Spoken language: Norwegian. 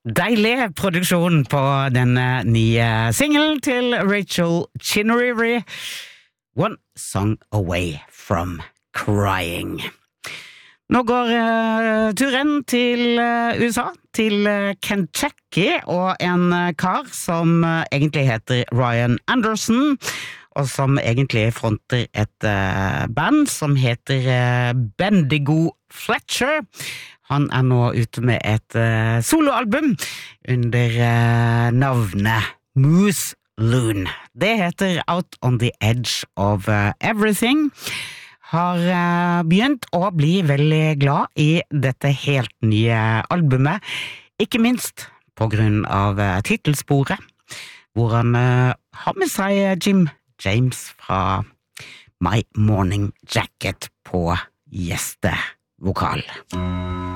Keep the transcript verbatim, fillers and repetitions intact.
Deilig produksjon på denne nye singelen til Rachel Chinnery, One Song Away From Crying. Nå går uh, turen til uh, U S A, til uh, Kentucky, og en uh, kar som uh, egentlig heter Ryan Anderson, og som egentlig fronter et uh, band som heter uh, Bendigo Fletcher. Han er nå ute med et uh, soloalbum under uh, navnet Moose Loon. Det heter Out on the Edge of uh, Everything. Har uh, begynt å bli veldig glad i dette helt nye albumet, ikke minst på grunn av uh, titelsporet, hvor han uh, har med seg Jim James fra My Morning Jacket på gjestevokal.